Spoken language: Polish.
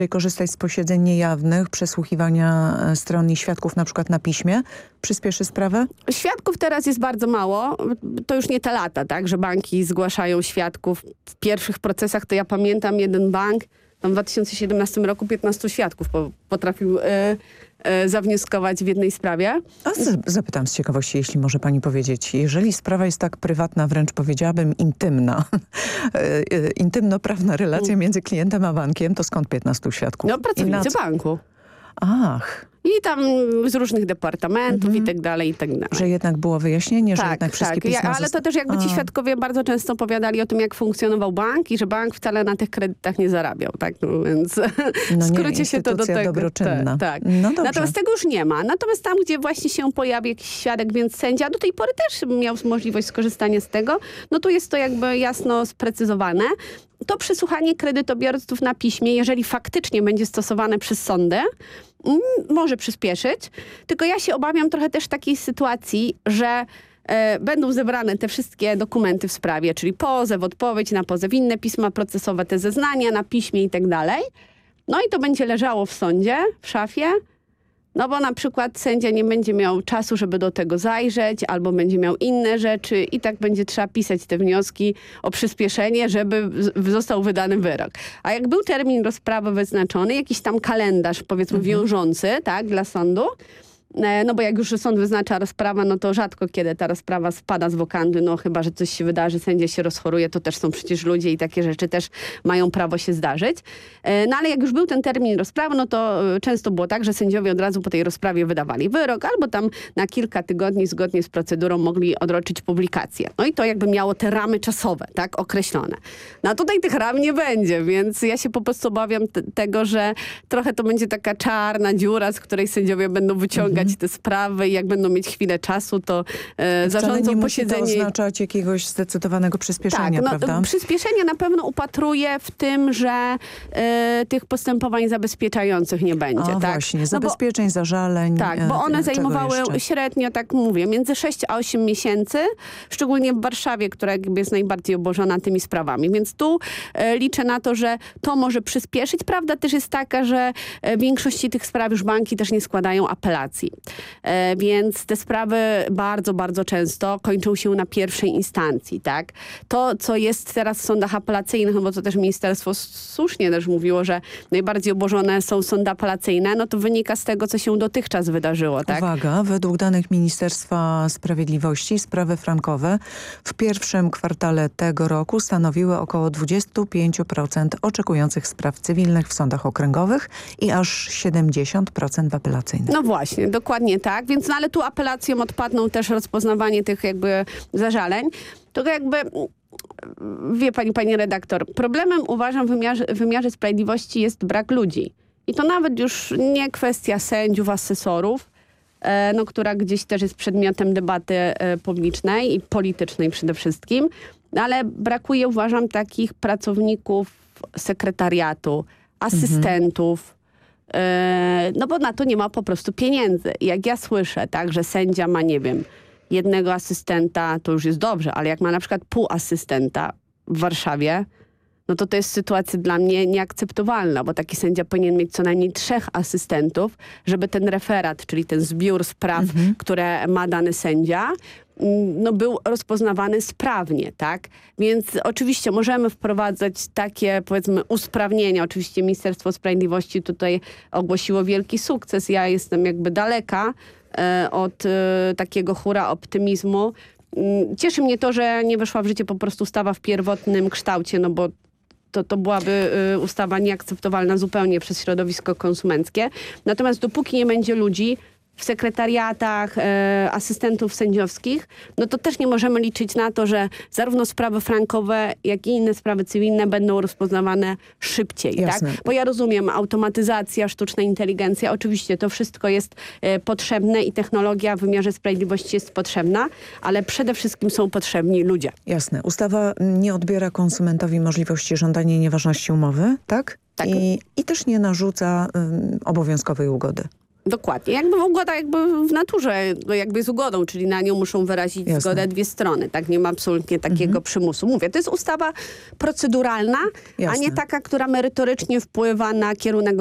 korzystać z posiedzeń niejawnych, przesłuchiwania stron i świadków na przykład na piśmie, przyspieszy sprawę? Świadków teraz jest bardzo mało. To już nie te lata, tak, że banki zgłaszają świadków. W pierwszych procesach to ja pamiętam jeden bank, tam w 2017 roku 15 świadków potrafił zawnioskować w jednej sprawie. A zapytam z ciekawości, jeśli może pani powiedzieć, jeżeli sprawa jest tak prywatna, wręcz powiedziałabym intymna, intymno-prawna relacja między klientem a bankiem, to skąd 15 świadków? No, pracownicy banku. Ach. I tam z różnych departamentów i tak dalej, i tak dalej. Że jednak było wyjaśnienie, że jednak wszystkie pisma ale to też jakby ci świadkowie bardzo często opowiadali o tym, jak funkcjonował bank i że bank wcale na tych kredytach nie zarabiał, tak? No więc w skrócie się to do tego. Dobroczynna. Tak. No dobrze. Natomiast tego już nie ma. Natomiast tam, gdzie właśnie się pojawi jakiś świadek, więc sędzia do tej pory też miał możliwość skorzystania z tego, no tu jest to jakby jasno sprecyzowane. To przesłuchanie kredytobiorców na piśmie, jeżeli faktycznie będzie stosowane przez sądy, może przyspieszyć. Tylko ja się obawiam trochę też takiej sytuacji, że będą zebrane te wszystkie dokumenty w sprawie, czyli pozew, odpowiedź na pozew, inne pisma procesowe, te zeznania na piśmie i tak dalej. No i to będzie leżało w sądzie, w szafie. No bo na przykład sędzia nie będzie miał czasu, żeby do tego zajrzeć, albo będzie miał inne rzeczy i tak będzie trzeba pisać te wnioski o przyspieszenie, żeby został wydany wyrok. A jak był termin rozprawy wyznaczony, jakiś tam kalendarz, powiedzmy wiążący, tak, dla sądu, no bo jak już sąd wyznacza rozprawę, no to rzadko kiedy ta rozprawa spada z wokandy, no chyba, że coś się wydarzy, sędzia się rozchoruje, to też są przecież ludzie i takie rzeczy też mają prawo się zdarzyć. No ale jak już był ten termin rozprawy, no to często było tak, że sędziowie od razu po tej rozprawie wydawali wyrok, albo tam na kilka tygodni zgodnie z procedurą mogli odroczyć publikację. No i to jakby miało te ramy czasowe, tak, określone. No a tutaj tych ram nie będzie, więc ja się po prostu obawiam tego, że trochę to będzie taka czarna dziura, z której sędziowie będą wyciągać te sprawy i jak będą mieć chwilę czasu, to zarządzą nie posiedzenie. Musi to oznaczać jakiegoś zdecydowanego przyspieszenia, tak, prawda? Przyspieszenie na pewno upatruję w tym, że tych postępowań zabezpieczających nie będzie. O, tak? właśnie, zabezpieczeń, zażaleń. Tak, bo one zajmowały średnio, tak mówię, między 6 a 8 miesięcy, szczególnie w Warszawie, która jakby jest najbardziej obłożona tymi sprawami. Więc tu liczę na to, że to może przyspieszyć. Prawda też jest taka, że w większości tych spraw już banki też nie składają apelacji. Więc te sprawy bardzo, bardzo często kończą się na pierwszej instancji, tak? To, co jest teraz w sądach apelacyjnych, no bo to też ministerstwo słusznie też mówiło, że najbardziej obłożone są sądy apelacyjne, no to wynika z tego, co się dotychczas wydarzyło, tak? Uwaga, według danych Ministerstwa Sprawiedliwości sprawy frankowe w pierwszym kwartale tego roku stanowiły około 25% oczekujących spraw cywilnych w sądach okręgowych i aż 70% w apelacyjnych. No właśnie, dokładnie tak. Więc no ale tu apelacją odpadną też rozpoznawanie tych jakby zażaleń. To jakby, wie pani redaktor, problemem uważam w wymiarze sprawiedliwości jest brak ludzi. I to nawet już nie kwestia sędziów, asesorów, no, która gdzieś też jest przedmiotem debaty publicznej i politycznej przede wszystkim, ale brakuje, uważam, takich pracowników sekretariatu, asystentów, no bo na to nie ma po prostu pieniędzy. Jak ja słyszę, tak, że sędzia ma, nie wiem, jednego asystenta, to już jest dobrze, ale jak ma na przykład pół asystenta w Warszawie, no to jest sytuacja dla mnie nieakceptowalna, bo taki sędzia powinien mieć co najmniej 3 asystentów, żeby ten referat, czyli ten zbiór spraw, które ma dany sędzia, no był rozpoznawany sprawnie, tak? Więc oczywiście możemy wprowadzać takie, powiedzmy, usprawnienia. Oczywiście Ministerstwo Sprawiedliwości tutaj ogłosiło wielki sukces. Ja jestem jakby daleka od takiego hura optymizmu. Cieszy mnie to, że nie weszła w życie po prostu ustawa w pierwotnym kształcie, no bo to byłaby ustawa nieakceptowalna zupełnie przez środowisko konsumenckie. Natomiast dopóki nie będzie ludzi w sekretariatach, asystentów sędziowskich, no to też nie możemy liczyć na to, że zarówno sprawy frankowe, jak i inne sprawy cywilne będą rozpoznawane szybciej. Tak? Bo ja rozumiem, automatyzacja, sztuczna inteligencja, oczywiście to wszystko jest potrzebne i technologia w wymiarze sprawiedliwości jest potrzebna, ale przede wszystkim są potrzebni ludzie. Jasne. Ustawa nie odbiera konsumentowi możliwości żądania nieważności umowy, tak? Tak. I też nie narzuca obowiązkowej ugody. Dokładnie. Jakby ugoda jakby w naturze jakby jest ugodą, czyli na nią muszą wyrazić zgodę dwie strony. Tak, nie ma absolutnie takiego przymusu. Mówię, to jest ustawa proceduralna, a nie taka, która merytorycznie wpływa na kierunek